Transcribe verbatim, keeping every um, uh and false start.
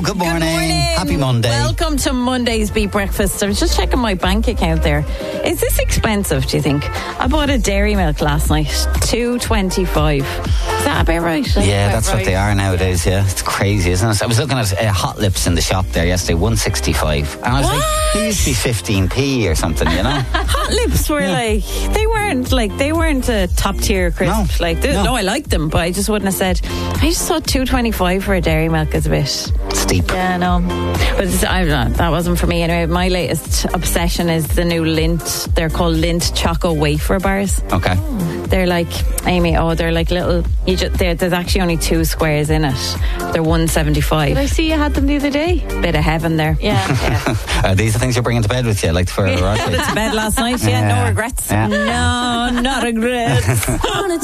good morning. Good morning. Happy Monday. Welcome to Monday's Beat Breakfast. I was just checking my bank account there. Is this expensive, do you think? I bought a dairy milk last night, two twenty-five. Is that about right? Yeah, about that's right. what they are nowadays, yeah. It's crazy, isn't it? I was looking at uh, Hot Lips in the shop there yesterday, one sixty-five. And I was What? like, they used to be fifteen p or something, you know? Hot Lips were Yeah. like, they weren't like, they weren't a top tier crisp. No. Like, they, No. no. I liked them, but I just wouldn't have said, I just thought two twenty-five for a dairy milk is a bit... Steep. Yeah, no. But it's, I don't know, that wasn't for me anyway. My latest obsession is the new Lindt. They're called Lindt Choco Wafer Bars. Okay. They're like, Amy, oh, they're like little, you just, there's actually only two squares in it. They're one seventy-five. Did I see you had them the other day? Bit of heaven there. Yeah. yeah. Are these the things you're bringing to bed with you, like for a Put it to bed last night, yeah, Yeah. no regrets. Yeah. No, not regrets.